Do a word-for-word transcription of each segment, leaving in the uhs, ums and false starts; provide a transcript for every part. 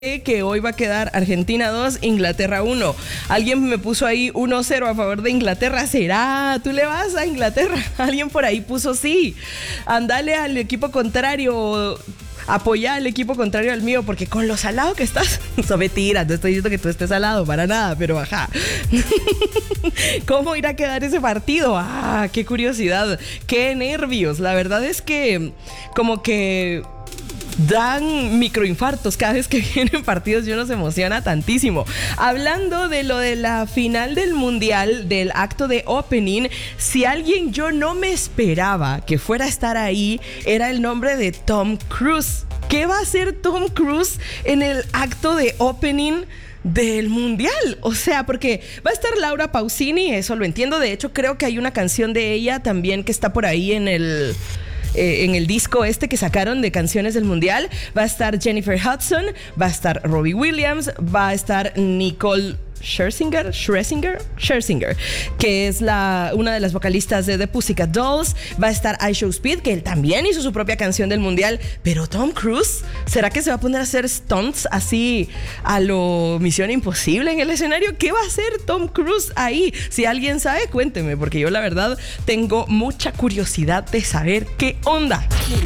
Que hoy va a quedar Argentina dos, Inglaterra uno. Alguien me puso ahí uno cero a favor de Inglaterra. ¿Será? ¿Tú le vas a Inglaterra? Alguien por ahí puso sí. Andale al equipo contrario. Apoya al equipo contrario al mío, porque con lo salado que estás, son mentiras, no estoy diciendo que tú estés salado para nada, pero ajá. ¿Cómo irá a quedar ese partido? Ah, qué curiosidad, qué nervios. La verdad es que como que dan microinfartos cada vez que vienen partidos y uno se emociona tantísimo. Hablando de lo de la final del mundial, del acto de opening, si alguien yo no me esperaba que fuera a estar ahí, era el nombre de Tom Cruise. ¿Qué va a hacer Tom Cruise en el acto de opening del mundial? O sea, porque va a estar Laura Pausini, eso lo entiendo. De hecho, creo que hay una canción de ella también que está por ahí en el... Eh, en el disco este que sacaron de canciones del mundial. Va a estar Jennifer Hudson, va a estar Robbie Williams, va a estar Nicole Scherzinger, Scherzinger, Scherzinger, que es la, una de las vocalistas de The Pussycat Dolls. Va a estar iShowSpeed, que él también hizo su propia canción del mundial. Pero Tom Cruise, ¿será que se va a poner a hacer stunts así a lo Misión Imposible en el escenario? ¿Qué va a hacer Tom Cruise ahí? Si alguien sabe, cuénteme, porque yo la verdad tengo mucha curiosidad de saber qué onda.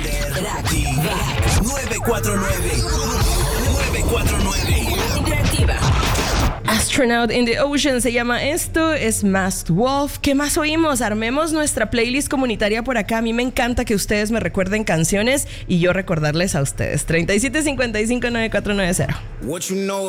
nueve cuatro nueve nueve cuatro nueve Interactiva. Astronaut in the Ocean se llama esto, es Masked Wolf. ¿Qué más oímos? Armemos nuestra playlist comunitaria por acá. A mí me encanta que ustedes me recuerden canciones y yo recordarles a ustedes. treinta y siete cincuenta y cinco noventa y cuatro noventa.